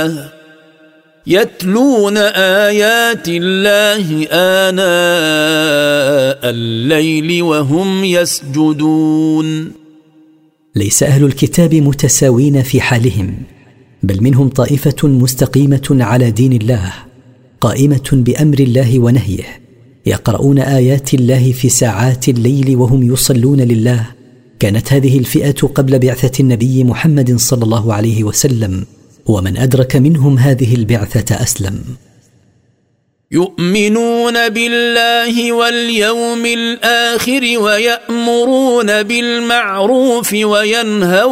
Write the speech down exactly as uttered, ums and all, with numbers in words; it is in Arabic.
الله يتلون آيات الله آناء الليل وهم يسجدون. ليس أهل الكتاب متساوين في حالهم، بل منهم طائفة مستقيمة على دين الله قائمة بأمر الله ونهيه، يقرؤون آيات الله في ساعات الليل وهم يصلون لله. كانت هذه الفئة قبل بعثة النبي محمد صلى الله عليه وسلم، ومن أدرك منهم هذه البعثة أسلم. يؤمنون بالله واليوم الآخر ويأمرون بالمعروف وينهون